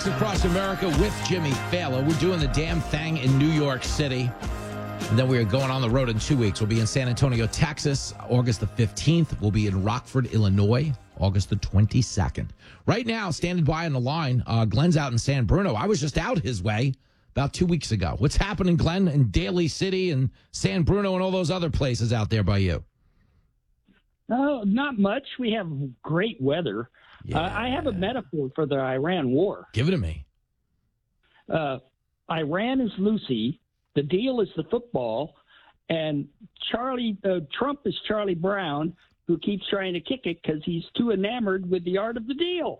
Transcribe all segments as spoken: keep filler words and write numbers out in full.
Fox Across America with Jimmy Fallon. We're doing the damn thing in New York City. And then we're going on the road in two weeks. We'll be in San Antonio, Texas, August the fifteenth. We'll be in Rockford, Illinois, August the twenty-second. Right now, standing by on the line, uh, Glenn's out in San Bruno. I was just out his way about two weeks ago. What's happening, Glenn, in Daly City and San Bruno and all those other places out there by you? Oh, not much. We have great weather. Yeah. Uh, I have a metaphor for the Iran war. Give it to me. Uh, Iran is Lucy. The deal is the football. And Charlie uh, Trump is Charlie Brown, who keeps trying to kick it because he's too enamored with the art of the deal.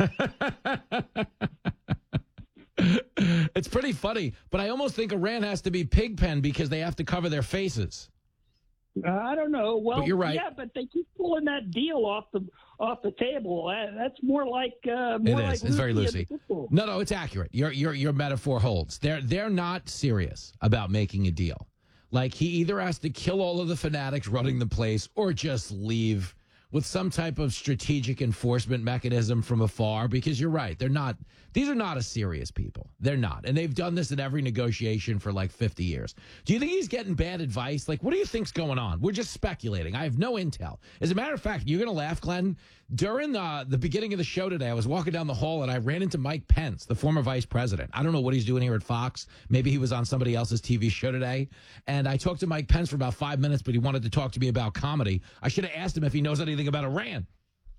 It's pretty funny, but I almost think Iran has to be Pigpen because they have to cover their faces. Uh, I don't know. Well, but you're right. Yeah, but they keep pulling that deal off the off the table. Uh, that's more like uh, more it like is. It's very Lucy. loosey. No, no, it's accurate. Your your your metaphor holds. They're they're not serious about making a deal. Like he either has to kill all of the fanatics running the place or just leave with some type of strategic enforcement mechanism from afar. Because you're right, they're not. These are not a serious people. They're not. And they've done this in every negotiation for like fifty years. Do you think he's getting bad advice? Like, what do you think's going on? We're just speculating. I have no intel. As a matter of fact, you're going to laugh, Glenn. During the, the beginning of the show today, I was walking down the hall and I ran into Mike Pence, the former vice president. I don't know what he's doing here at Fox. Maybe he was on somebody else's T V show today. And I talked to Mike Pence for about five minutes, but he wanted to talk to me about comedy. I should have asked him if he knows anything about Iran.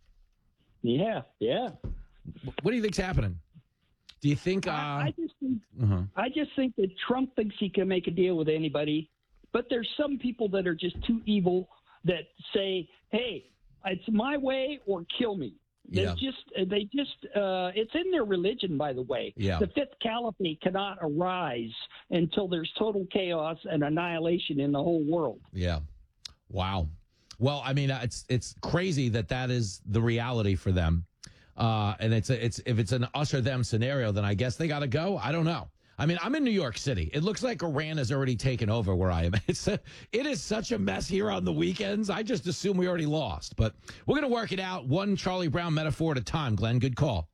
Yeah, yeah. What do you think's happening? Do you think? Uh, I, I just think uh-huh. I just think that Trump thinks he can make a deal with anybody, but there's some people that are just too evil that say, "Hey, it's my way or kill me." They Yeah. just they just uh, it's in their religion, by the way. Yeah. The fifth caliphate cannot arise until there's total chaos and annihilation in the whole world. Yeah. Wow. Well, I mean, uh, it's it's crazy that that is the reality for them. Uh, and it's a, it's if it's an us or them scenario, then I guess they got to go. I don't know. I mean, I'm in New York City. It looks like Iran has already taken over where I am. It's a, it is such a mess here on the weekends. I just assume we already lost. But we're going to work it out one Charlie Brown metaphor at a time, Glenn. Good call.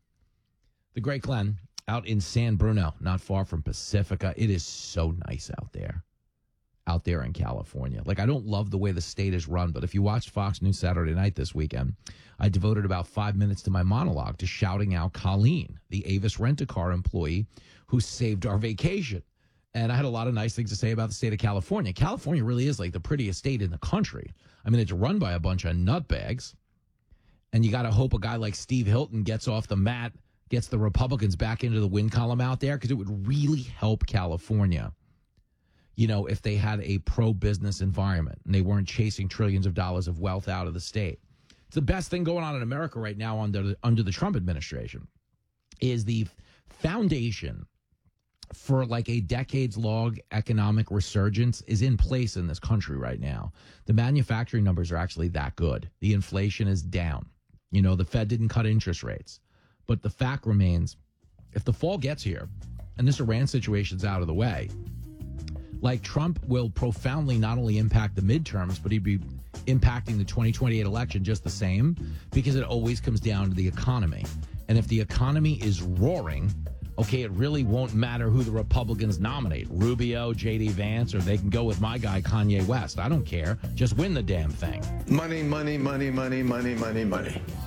The great Glenn out in San Bruno, not far from Pacifica. It is so nice out there. Out there in California. Like, I don't love the way the state is run, but if you watched Fox News Saturday night this weekend, I devoted about five minutes to my monologue to shouting out Colleen, the Avis Rent-A-Car employee who saved our vacation. And I had a lot of nice things to say about the state of California. California really is like the prettiest state in the country. I mean, it's run by a bunch of nutbags, and you got to hope a guy like Steve Hilton gets off the mat, gets the Republicans back into the win column out there, because it would really help California. You know, if they had a pro-business environment and they weren't chasing trillions of dollars of wealth out of the state. It's the best thing going on in America right now under the, under the Trump administration is the foundation for like a decades-long economic resurgence is in place in this country right now. The manufacturing numbers are actually that good. The inflation is down. You know, the Fed didn't cut interest rates. But the fact remains, if the fall gets here and this Iran situation's out of the way, like Trump will profoundly not only impact the midterms, but he'd be impacting the twenty twenty-eight election just the same, because it always comes down to the economy. And if the economy is roaring, okay, it really won't matter who the Republicans nominate, Rubio, J D Vance, or they can go with my guy, Kanye West. I don't care. Just win the damn thing. Money, money, money, money, money, money, money.